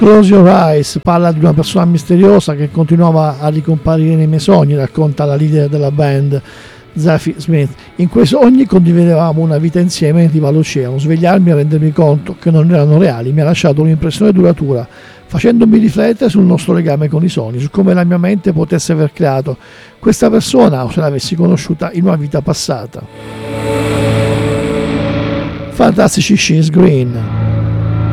Close Your Eyes parla di una persona misteriosa che continuava a ricomparire nei miei sogni, racconta la leader della band, Zaffy Smith. In quei sogni condividevamo una vita insieme in riva all'oceano. Svegliarmi e rendermi conto che non erano reali mi ha lasciato un'impressione duratura, facendomi riflettere sul nostro legame con i sogni, su come la mia mente potesse aver creato questa persona o se l'avessi conosciuta in una vita passata. Fantastici She's Green.